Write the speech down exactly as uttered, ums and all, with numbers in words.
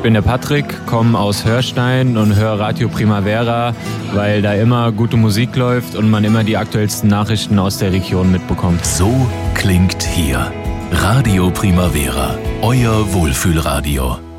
bin der Patrick, komme aus Hörstein und höre Radio Primavera, weil da immer gute Musik läuft und man immer die aktuellsten Nachrichten aus der Region mitbekommt. So klingt hier Radio Primavera, euer Wohlfühlradio.